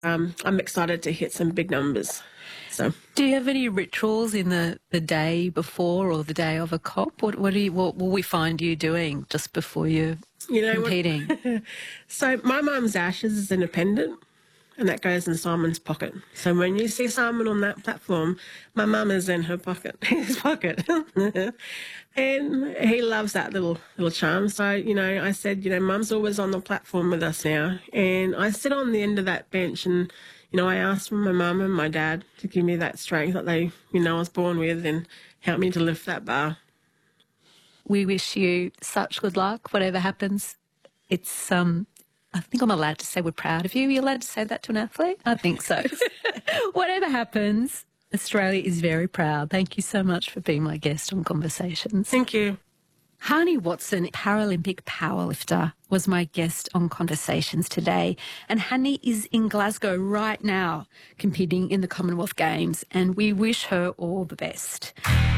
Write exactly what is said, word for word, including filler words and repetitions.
um, I'm excited to hit some big numbers. So, do you have any rituals in the, the day before or the day of a comp? What what do you what will we find you doing just before you're you know, competing? What, so my mum's ashes is independent, and that goes in Simon's pocket. So when you see Simon on that platform, my mum is in her pocket, his pocket. And he loves that little little charm. So, you know, I said, you know, Mum's always on the platform with us now. And I sit on the end of that bench and, you know, I asked for my mum and my dad to give me that strength that they, you know, I was born with and help me to lift that bar. We wish you such good luck, whatever happens. It's, um, I think I'm allowed to say we're proud of you. Are you allowed to say that to an athlete? I think so. Whatever happens, Australia is very proud. Thank you so much for being my guest on Conversations. Thank you. Hani Watson, Paralympic powerlifter, was my guest on Conversations today. And Hani is in Glasgow right now competing in the Commonwealth Games, and we wish her all the best.